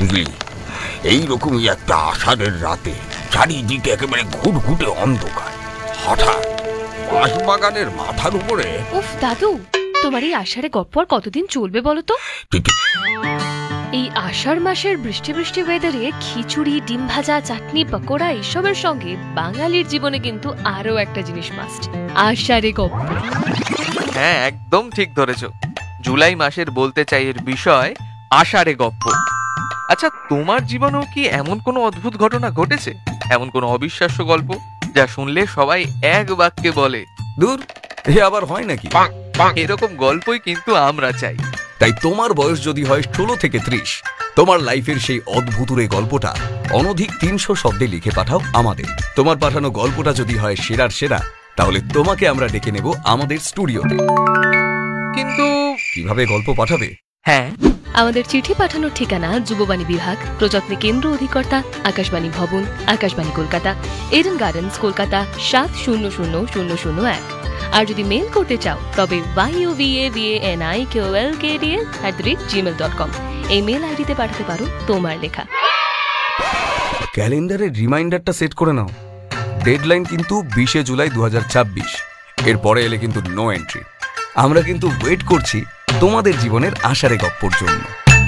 বুঝলি, এইরকমই একটা আষাঢ়ের রাতে চারিদিকে একেবারে ঘুটঘুটে অন্ধকার, হঠাৎ বাঁশবাগানের মাথার উপরে। উফ দাদু, তোমার এই আষাঢ়ে গপ্প আর কতদিন চলবে বলো তো? এই আষাঢ় মাসের বৃষ্টি বৃষ্টি ওয়েদারে খিচুড়ি, ডিম ভাজা, চাটনি, পকোড়া এসবের সঙ্গে বাঙালির জীবনে কিন্তু আরো একটা জিনিস মাস্ট, আষাঢ়ে গপ্প। হ্যাঁ, একদম ঠিক ধরেছ। জুলাই মাসের বলতে চাই এর বিষয় আষাঢ়ে গপ্প। আচ্ছা, তোমার জীবনেও কি এমন কোনো অদ্ভুত ঘটনা ঘটেছে? এমন কোনো অবিশ্বাস্য গল্প যা শুনলে সবাই এক বাক্যে বলে, দূর, এ আবার হয় নাকি? এরকম গল্পই কিন্তু আমরা চাই। তাই তোমার বয়স যদি হয় 16 থেকে 30, তোমার লাইফের সেই অদ্ভুতুরে গল্পটা অনধিক 300 শব্দে লিখে পাঠাও আমাদের। তোমার পাঠানো গল্পটা যদি হয় সেরার সেরা, তাহলে তোমাকে আমরা ডেকে নেব আমাদের স্টুডিওতে। কিন্তু কিভাবে গল্প পাঠাবে? হ্যাঁ, আমাদের চিঠি পাঠানোর ঠিকানা যুববাণী বিভাগ, প্রযত্নে কেন্দ্র অধিকর্তা, আকাশবাণী ভবন, আকাশবাণী কলকাতা, এডেন গার্ডেন্স, কলকাতা 700001। আর যদি মেল করতে চাও তবে yuvavanikoLKDS@gmail.com এই মেল আইডিতে পাঠাতে পারো তোমার লেখা। ক্যালেন্ডারের রিমাইন্ডারটা সেট করে নাও। ডেডলাইন কিন্তু 20 জুলাই 2026। এরপরে এলে কিন্তু নো এন্ট্রি। আমরা কিন্তু ওয়েট করছি তোমাদের জীবনের আষাঢ়ে গপ্পর জন্য।